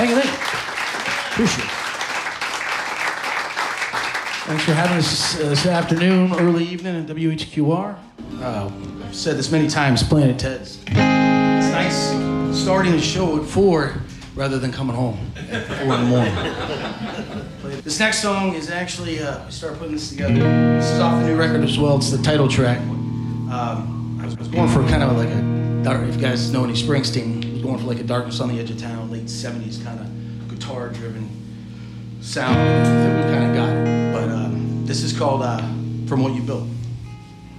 Thank you. Appreciate it. Thanks for having us this afternoon, early evening at WHQR. I've said this many times, Planet Ted's. It's nice starting the show at 4 rather than coming home at 4 in the morning. This next song is actually, we started putting this together. This is off the new record as well. It's the title track. I was going for kind of like a dark, if you guys know any Springsteen, I was going for like a Darkness on the Edge of Town, late 70s kind of guitar-driven sound. I think we kind of got it. But this is called From What You Built.